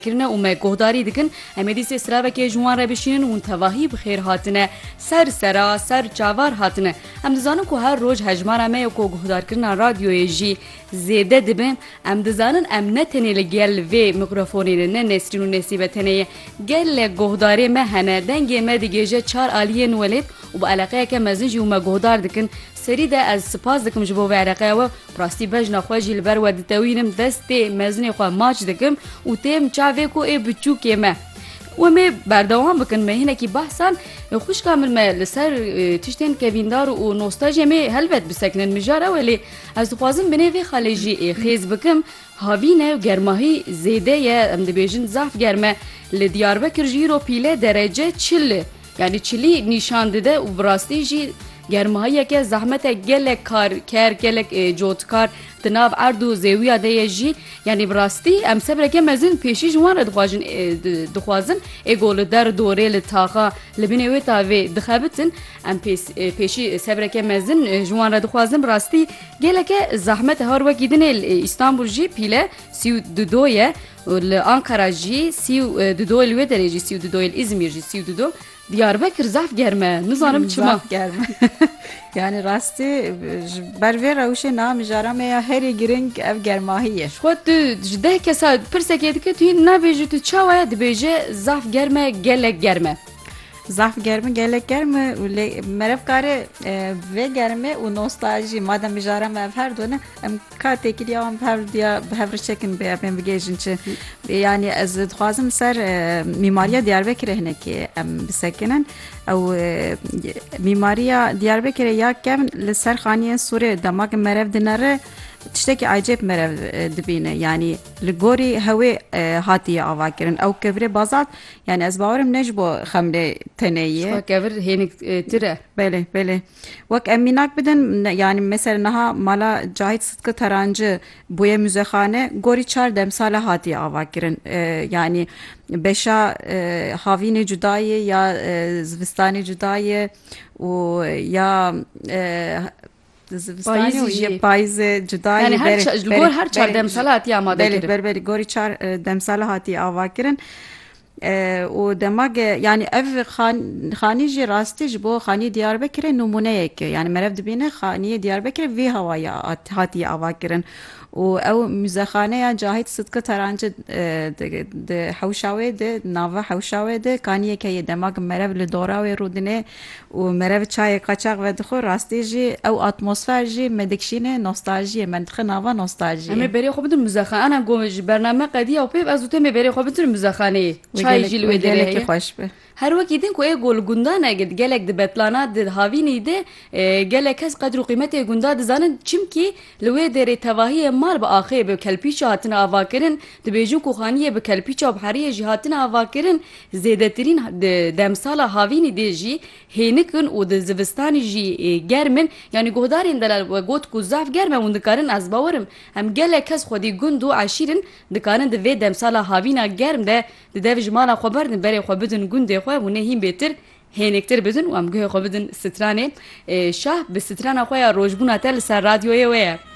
کرنه و ما گهداری دکن اما دیسه سراوکه جوان را بشینن و تواهی بخیر هاتنه سر سرا سر چاوار هاتنه ام دزانم که هر روز هجمار ما یکو گهدار کرنا رادیوی جی زیده دبم ام دزانن ام نتنه لگل و میکروفونی نه نسرین و نسیبه تنه گل گهداری ما هنه دنگ ما دیگه چار آلیه نولید و با علاقه که مزنجی و ما گهدار دکن سری ده از سپاس دکم جبو و علاقه و براستی بجنا خواجی لبر و دتوینم دست مزنی خوا ماچ دکم و تیم چاوه کو ای بچو که ما و می بردوام بکن مهینه کی بحثان خوش کامل ما لسر تشتین کبیندار و نوستاجی می هلوت بسکنن مجاره ولی از خوازم بنوی خالجی خیز بکم هاوینه و گرماهی زیده یه ام دبیجن زعف گرمه لدیاربکر جیرو پیله درجه چله یعنی چلی نشان داده و براستی جی گرماهی که زحمت گلک کار کر گلک جوتکار تناب اردو زویا دیجی یعنی براستی ام صبر که مزن پیشی جوان دخوازن اگول در دوره لطاقه لبنه و تاوی دخابتن ام پیشی صبر که مزن جوان دخوازن براستی گلک زحمت هر وقیدن استانبول جی پیله 32 الانقره جی 32 الوی درجه 32 الازمیر جی 32 Diyarbakır zaf germe. Nizanım çima. Zaf germe. Yani rastı berver rawşe nam jarame ya her giring ev germahiye. Şuat tu jde kesa pirsek yedik tu nabejü tu çavaya dibece zaf germe gelek germe. Zaf germe gelek germe merevkare ve germe u nostalji madem jarame ev her done em katekili am her diya hevrçekin be em begejinçe yani az xwazim ser mimariya Diyarbakır heneki em bisekenen او میماریا دیاربکر یا کم لسر خانیه سوره دماغ مرو دنره تشتكي عجيب مرة دبينه يعني لجوري هوي هاتي عواكرن أو كبر بازات يعني أسبوعهم نجبو خمرة تنية كبر هينك ترى بله وك أميناك بدن يعني مثلا نها مالا جاهد صدق ترانج بويا مزخانة جوري چار دمسالة هاتي عواكرن يعني بشا هاوين جداية يا زوستاني جداية ويا زوستانی و یه پاییز جدایی یعنی هر چهار دمسال هاتی آماده کرد بله گوری چهار دمسال هاتی آوا کرن و دماغ یعنی اف خانی جی راستی جبو خانی دیاربکر نمونه یک یعنی مرف دبینه خانی دیاربکر وی هوایی هاتی آوا کرن و او مزخانه یا جاهد صدق ترانج د حوشاوه د ناوه حوشاوه د کانیه که دماغ مرو لدورا و رودنه و مرو چای قاچاق و دخو راستی جی او اتمسفر جی مدکشینه نوستالژی منطقه ناوه نوستالژی اما بری خو بدون مزخانه انا گوش برنامه قدی او پیب از تو بری خو بدون مزخانه چای جلوه دره خوش به هر وقت دیدن که گل گندان اگه گلک د بتلانات د هاوینی ده گلک از قدر و قیمت گنداد زانن چیم کی لوی دره تواهی مال با آخه به کلپیچ هاتن آواکرن د بیجو کوخانیه به کلپیچ بحریه جهاتن آواکرن زیادترین دمسال هاوینی ده جی هینکن و د زوستانی جی گرمن یعنی گهدارین دلال و گوت کو زاف گرمه و دکارن از باورم هم گلک از خودی گندو عشیرن دکارن د وی دمسال هاوینا گرم ده د دوج مالا خبرن بری خو بدون گنده خو و نهیم بهتر هینکتر بدون و ام گه خو بدون سترانه شاه به سترانه خو روجبونه تل سر رادیوی و